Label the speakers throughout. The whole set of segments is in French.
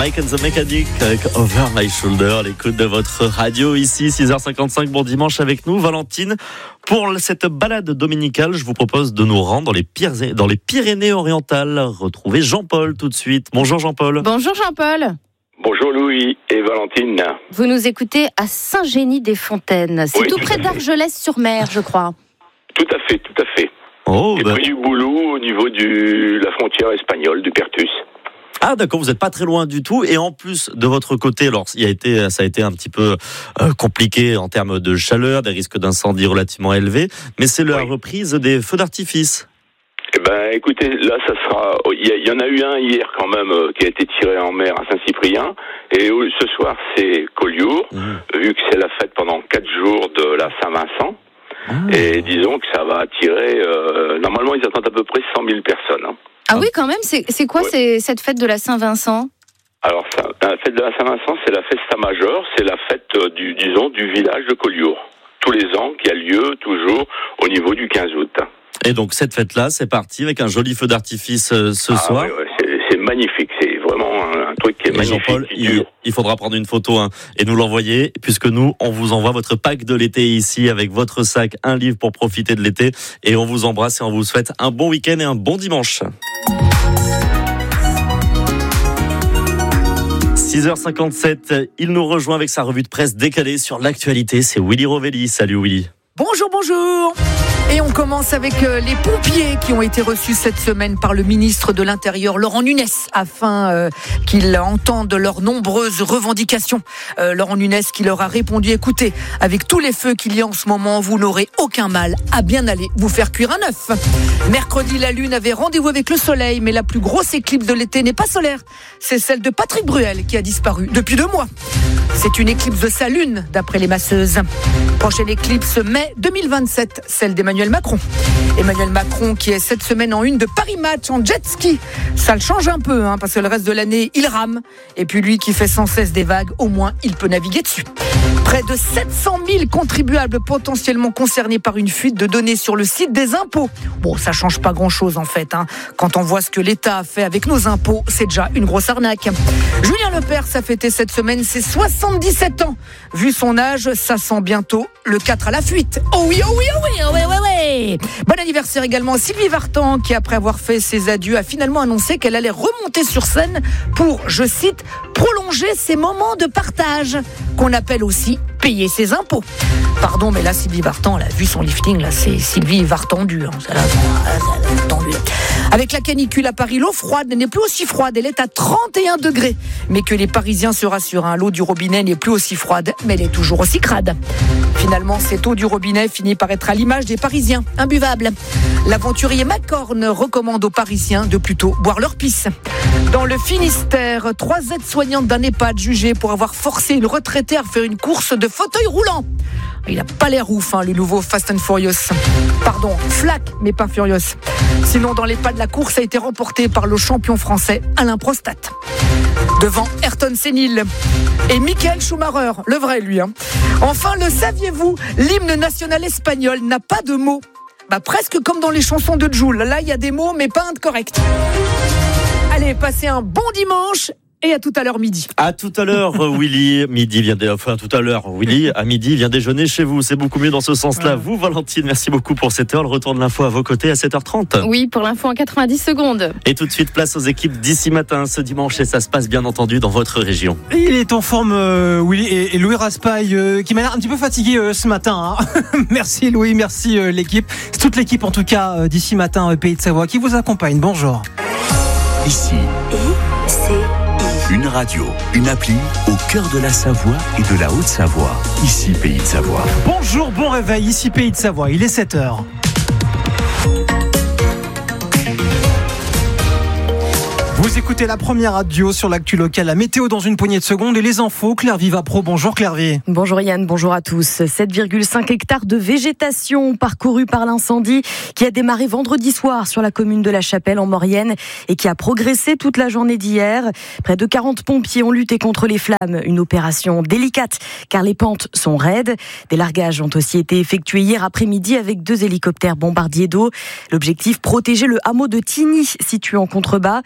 Speaker 1: Mike and the Mechanic avec Over My Shoulder, l'écoute de votre radio ici, 6h55, bon dimanche avec nous. Valentine, pour cette balade dominicale, je vous propose de nous rendre dans les Pyrénées-Orientales. Retrouvez Jean-Paul tout de suite. Bonjour Jean-Paul.
Speaker 2: Bonjour Jean-Paul.
Speaker 3: Bonjour Louis et Valentine.
Speaker 2: Vous nous écoutez à Saint-Génie-des-Fontaines. C'est tout près d'Argelès-sur-Mer, je crois.
Speaker 3: Tout à fait.
Speaker 1: Oh,
Speaker 3: près du Boulou, au niveau de la frontière espagnole, du Pertus.
Speaker 1: Ah d'accord, vous n'êtes pas très loin du tout. Et en plus, de votre côté, alors ça a été un petit peu compliqué en termes de chaleur, des risques d'incendie relativement élevés, mais c'est la reprise des feux d'artifice.
Speaker 3: Eh ben, écoutez, là, ça sera. Il y en a eu un hier quand même qui a été tiré en mer à Saint-Cyprien, et ce soir c'est Collioure, vu que c'est la fête pendant 4 jours de la Saint-Vincent. Et disons que ça va attirer. Normalement, ils attendent à peu près 100 000 personnes.
Speaker 2: Ah oui, quand même. C'est quoi cette fête de la Saint-Vincent ?
Speaker 3: Alors, la fête de la Saint-Vincent, c'est la Festa Major, c'est la fête du village de Collioure, tous les ans, qui a lieu toujours au niveau du 15 août.
Speaker 1: Et donc cette fête-là, c'est parti avec un joli feu d'artifice ce soir.
Speaker 3: Oui, c'est magnifique, c'est vraiment un truc qui est magnifique.
Speaker 1: Jean-Paul, il faudra prendre une photo et nous l'envoyer, puisque nous, on vous envoie votre pack de l'été ici, avec votre sac, un livre pour profiter de l'été, et on vous embrasse et on vous souhaite un bon week-end et un bon dimanche. 6h57, il nous rejoint avec sa revue de presse décalée sur l'actualité, c'est Willy Rovelli. Salut Willy.
Speaker 4: Bonjour. Et on commence avec les pompiers qui ont été reçus cette semaine par le ministre de l'Intérieur, Laurent Nunez, afin qu'ils entendent leurs nombreuses revendications. Laurent Nunez qui leur a répondu: écoutez, avec tous les feux qu'il y a en ce moment, vous n'aurez aucun mal à bien aller vous faire cuire un œuf. Mercredi, la Lune avait rendez-vous avec le Soleil, mais la plus grosse éclipse de l'été n'est pas solaire. C'est celle de Patrick Bruel qui a disparu depuis 2 mois. C'est une éclipse de sa Lune, d'après les masseuses. Prochaine éclipse, mai 2027, celle d'Emmanuel Macron. Emmanuel Macron qui est cette semaine en une de Paris Match en jet ski. Ça le change un peu, parce que le reste de l'année, il rame. Et puis lui qui fait sans cesse des vagues, au moins il peut naviguer dessus. Près de 700 000 contribuables potentiellement concernés par une fuite de données sur le site des impôts. Bon, ça change pas grand-chose en fait. Quand on voit ce que l'État a fait avec nos impôts, c'est déjà une grosse arnaque. Julien Lepers a fêté cette semaine ses 77 ans. Vu son âge, ça sent bientôt le 4 à la fuite. Oh oui. Bon anniversaire également à Sylvie Vartan qui, après avoir fait ses adieux, a finalement annoncé qu'elle allait remonter sur scène pour, je cite, prolonger ses moments de partage, qu'on appelle aussi payer ses impôts. Pardon, mais là, Sylvie Vartan, elle a vu son lifting, là, c'est Sylvie Vartendu. Avec la canicule à Paris, l'eau froide n'est plus aussi froide, elle est à 31 degrés. Mais que les Parisiens se rassurent, l'eau du robinet n'est plus aussi froide, mais elle est toujours aussi crade. Finalement, cette eau du robinet finit par être à l'image des Parisiens, imbuvable. L'aventurier Macorne recommande aux Parisiens de plutôt boire leur pisse. Dans le Finistère, 3 aides-soignantes d'un EHPAD jugées pour avoir forcé une retraitée à faire une course de fauteuil roulant. Il n'a pas l'air ouf, le nouveau Fast and Furious. Pardon, Flac, mais pas Furious. Sinon, dans l'EHPAD, la course a été remportée par le champion français Alain Prostat. Devant Ayrton Senil et Michael Schumacher, le vrai lui. Enfin, le saviez-vous, l'hymne national espagnol n'a pas de mots. Presque comme dans les chansons de Jul. Là, il y a des mots, mais pas un de correct. Allez, passez un bon dimanche. Et à tout à l'heure midi.
Speaker 1: À tout à l'heure, Willy. Tout à l'heure, Willy, à midi, vient déjeuner chez vous. C'est beaucoup mieux dans ce sens-là. Vous, Valentine, merci beaucoup pour cette heure. Le retour de l'info à vos côtés à 7h30.
Speaker 2: Oui, pour l'info en 90 secondes.
Speaker 1: Et tout de suite, place aux équipes d'ici matin, ce dimanche. Et ça se passe bien entendu dans votre région.
Speaker 5: Il est en forme, Willy, et Louis Raspail, qui m'a l'air un petit peu fatigué ce matin. Merci Louis, merci l'équipe. C'est toute l'équipe, en tout cas, d'ici matin, Pays de Savoie, qui vous accompagne. Bonjour.
Speaker 6: Ici. Une radio, une appli au cœur de la Savoie et de la Haute-Savoie. Ici, Pays de Savoie.
Speaker 5: Bonjour, bon réveil. Ici, Pays de Savoie. Il est 7h. Vous écoutez la première radio sur l'actu locale, la météo dans une poignée de secondes et les infos. Claire Viva Pro, bonjour Claire V.
Speaker 7: Bonjour Yann, bonjour à tous. 7,5 hectares de végétation parcourus par l'incendie qui a démarré vendredi soir sur la commune de La Chapelle en Maurienne et qui a progressé toute la journée d'hier. Près de 40 pompiers ont lutté contre les flammes. Une opération délicate car les pentes sont raides. Des largages ont aussi été effectués hier après-midi avec 2 hélicoptères bombardiers d'eau. L'objectif, protéger le hameau de Tigny situé en contrebas. 7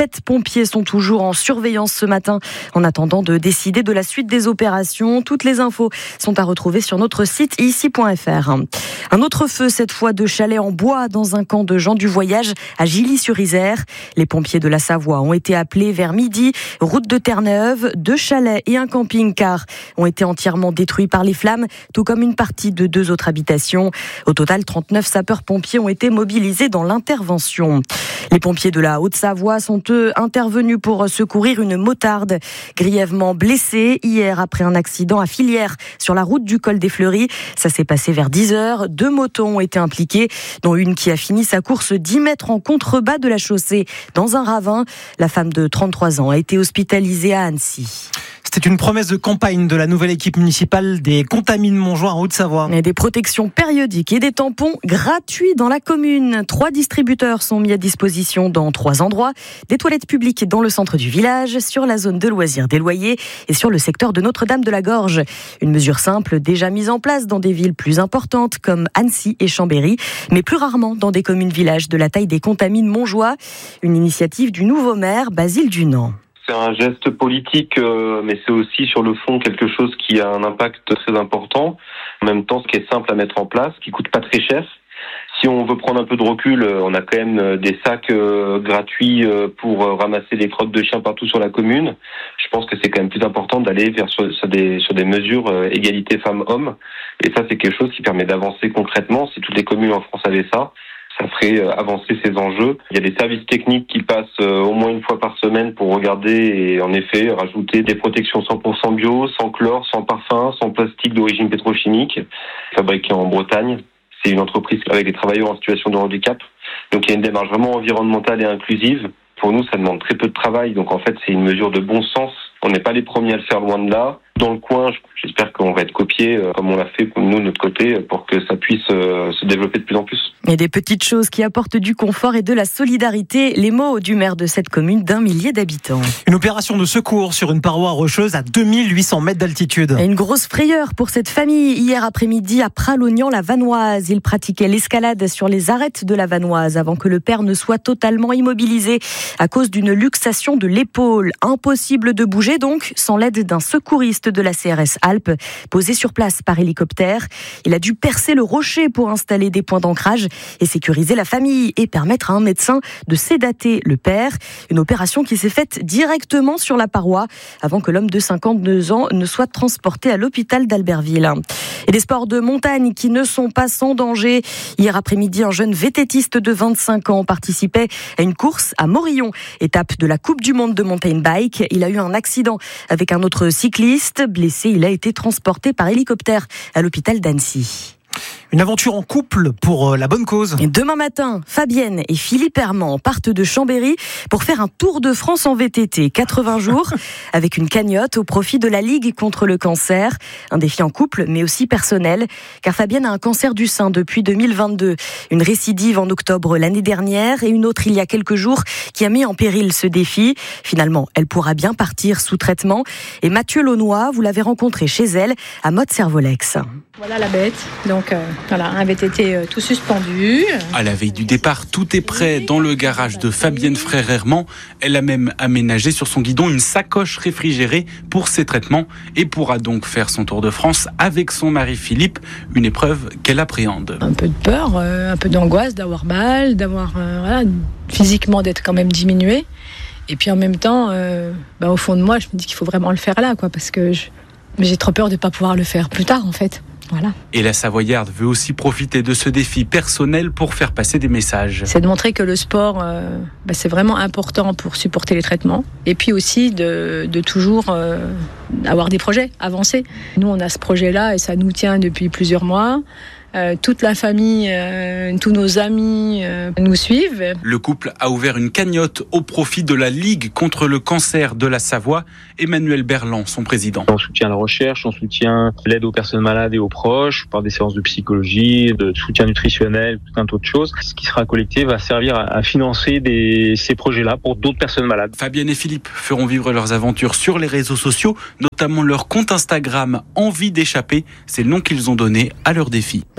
Speaker 7: 7 pompiers sont toujours en surveillance ce matin en attendant de décider de la suite des opérations. Toutes les infos sont à retrouver sur notre site ici.fr. Un autre feu, cette fois de chalet en bois dans un camp de gens du voyage à Gilly-sur-Isère. Les pompiers de la Savoie ont été appelés vers midi, route de Terre-Neuve. 2 chalets et un camping-car ont été entièrement détruits par les flammes, tout comme une partie de 2 autres habitations. Au total, 39 sapeurs-pompiers ont été mobilisés dans l'intervention. Les pompiers de la Haute-Savoie sont eux intervenus pour secourir une motarde grièvement blessée hier après un accident à Filière sur la route du col des Fleuries. Ça s'est passé vers 10h. 2 motos ont été impliquées, dont une qui a fini sa course 10 mètres en contrebas de la chaussée dans un ravin. La femme de 33 ans a été hospitalisée à Annecy.
Speaker 5: C'était une promesse de campagne de la nouvelle équipe municipale des Contamines Montjoie en Haute-Savoie.
Speaker 7: Et des protections périodiques et des tampons gratuits dans la commune. 3 distributeurs sont mis à disposition dans 3 endroits. Des toilettes publiques dans le centre du village, sur la zone de loisirs des Loyers et sur le secteur de Notre-Dame-de-la-Gorge. Une mesure simple déjà mise en place dans des villes plus importantes comme Annecy et Chambéry, mais plus rarement dans des communes-villages de la taille des Contamines Montjoie. Une initiative du nouveau maire Basile Dunant.
Speaker 8: C'est un geste politique, mais c'est aussi sur le fond quelque chose qui a un impact très important. En même temps, ce qui est simple à mettre en place, qui coûte pas très cher. Si on veut prendre un peu de recul, on a quand même des sacs gratuits pour ramasser les crottes de chiens partout sur la commune. Je pense que c'est quand même plus important d'aller vers sur des mesures égalité femmes-hommes. Et ça, c'est quelque chose qui permet d'avancer concrètement. Si toutes les communes en France avaient ça ferait avancer ces enjeux. Il y a des services techniques qui passent au moins une fois par semaine pour regarder et en effet rajouter des protections 100% bio, sans chlore, sans parfum, sans plastique d'origine pétrochimique, fabriquées en Bretagne. C'est une entreprise avec des travailleurs en situation de handicap. Donc il y a une démarche vraiment environnementale et inclusive. Pour nous, ça demande très peu de travail. Donc en fait, c'est une mesure de bon sens. On n'est pas les premiers à le faire, loin de là. Dans le coin, j'espère qu'on va être copié comme on l'a fait nous de notre côté pour que ça puisse se développer de plus en plus.
Speaker 7: Et des petites choses qui apportent du confort et de la solidarité, les mots du maire de cette commune d'1 millier d'habitants.
Speaker 5: Une opération de secours sur une paroi rocheuse à 2800 mètres d'altitude.
Speaker 7: Et une grosse frayeur pour cette famille hier après-midi à Pralognan-la-Vanoise. Ils pratiquaient l'escalade sur les arêtes de la Vanoise avant que le père ne soit totalement immobilisé à cause d'une luxation de l'épaule. Impossible de bouger donc sans l'aide d'un secouriste de la CRS Alpes, posé sur place par hélicoptère. Il a dû percer le rocher pour installer des points d'ancrage et sécuriser la famille et permettre à un médecin de sédater le père. Une opération qui s'est faite directement sur la paroi avant que l'homme de 52 ans ne soit transporté à l'hôpital d'Albertville. Et des sports de montagne qui ne sont pas sans danger. Hier après-midi, un jeune vététiste de 25 ans participait à une course à Morillon, étape de la Coupe du Monde de mountain bike. Il a eu un accident avec un autre cycliste. Blessé, il a été transporté par hélicoptère à l'hôpital d'Annecy.
Speaker 5: Une aventure en couple pour la bonne cause.
Speaker 7: Et demain matin, Fabienne et Philippe Herman partent de Chambéry pour faire un tour de France en VTT. 80 jours avec une cagnotte au profit de la Ligue contre le cancer. Un défi en couple, mais aussi personnel, car Fabienne a un cancer du sein depuis 2022. Une récidive en octobre l'année dernière et une autre il y a quelques jours qui a mis en péril ce défi. Finalement, elle pourra bien partir sous traitement. Et Mathieu Launois, vous l'avez rencontré chez elle à Motte-Servolex.
Speaker 9: Voilà la bête, donc voilà, un VTT tout suspendu.
Speaker 10: À la veille du départ, tout est prêt dans le garage de Fabienne Frère-Herman. Elle a même aménagé sur son guidon une sacoche réfrigérée pour ses traitements et pourra donc faire son tour de France avec son mari Philippe, une épreuve qu'elle appréhende.
Speaker 9: Un peu de peur, un peu d'angoisse d'avoir mal, d'avoir physiquement d'être quand même diminué. Et puis en même temps, au fond de moi, je me dis qu'il faut vraiment le faire là, parce que j'ai trop peur de ne pas pouvoir le faire plus tard en fait. Voilà.
Speaker 10: Et la Savoyarde veut aussi profiter de ce défi personnel pour faire passer des messages.
Speaker 9: C'est de montrer que le sport, c'est vraiment important pour supporter les traitements. Et puis aussi de toujours avoir des projets, avancer. Nous, on a ce projet-là et ça nous tient depuis plusieurs mois. Toute la famille, tous nos amis nous suivent.
Speaker 10: Le couple a ouvert une cagnotte au profit de la Ligue contre le cancer de la Savoie. Emmanuel Berland, son président.
Speaker 11: On soutient la recherche, on soutient l'aide aux personnes malades et aux proches par des séances de psychologie, de soutien nutritionnel, tout un tas de choses. Ce qui sera collecté va servir à financer ces projets-là pour d'autres personnes malades.
Speaker 10: Fabienne et Philippe feront vivre leurs aventures sur les réseaux sociaux, notamment leur compte Instagram Envie d'échapper. C'est le nom qu'ils ont donné à leur défi.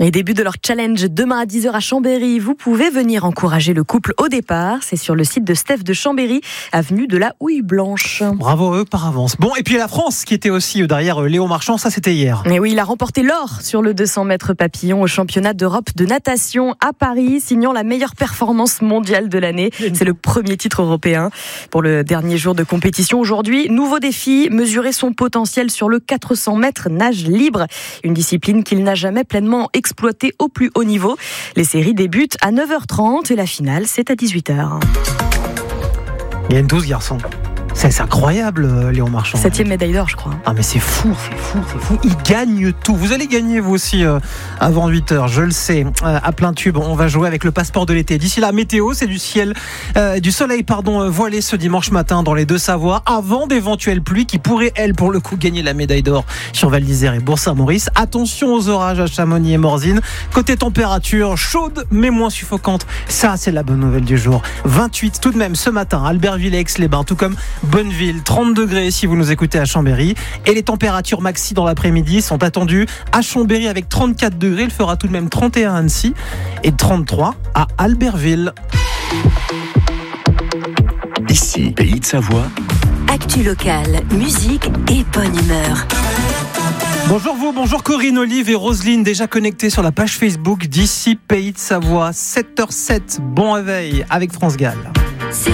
Speaker 7: Et début de leur challenge demain à 10h à Chambéry. Vous pouvez venir encourager le couple au départ. C'est sur le site de Steph de Chambéry, avenue de la Houille Blanche.
Speaker 5: Bravo à eux par avance. Bon, et puis la France qui était aussi derrière Léo Marchand, ça c'était hier.
Speaker 7: Et oui, il a remporté l'or sur le 200 mètres papillon au championnat d'Europe de natation à Paris, signant la meilleure performance mondiale de l'année. C'est le premier titre européen. Pour le dernier jour de compétition aujourd'hui, nouveau défi, mesurer son potentiel sur le 400 mètres nage libre. Une discipline qu'il n'a jamais pleinement exploitée au plus haut niveau. Les séries débutent à 9h30 et la finale, c'est à 18h.
Speaker 5: Il y a une 12 garçons. C'est incroyable, Léon Marchand.
Speaker 7: 7e médaille d'or, je crois.
Speaker 5: Ah mais c'est fou. Il gagne tout. Vous allez gagner vous aussi avant 8h, je le sais. À plein tube, on va jouer avec le passeport de l'été. D'ici là, météo, c'est du soleil voilé ce dimanche matin dans les Deux-Savoies, avant d'éventuelles pluies qui pourraient, elles, pour le coup, gagner la médaille d'or sur Val d'Isère et Bourg-Saint-Maurice. Attention aux orages à Chamonix et Morzine. Côté température, chaude mais moins suffocante. Ça, c'est la bonne nouvelle du jour. 28 tout de même ce matin, Albertville et Aix-les-Bains, tout comme Bonneville, 30 degrés si vous nous écoutez à Chambéry. Et les températures maxi dans l'après-midi sont attendues à Chambéry avec 34 degrés. Il fera tout de même 31 à Annecy et 33 à Albertville.
Speaker 6: Ici, Pays de Savoie.
Speaker 12: Actu locale, musique et bonne humeur.
Speaker 5: Bonjour vous, bonjour Corinne, Olive et Roselyne, déjà connectées sur la page Facebook d'Ici Pays de Savoie. 7h07, bon réveil avec France Gall.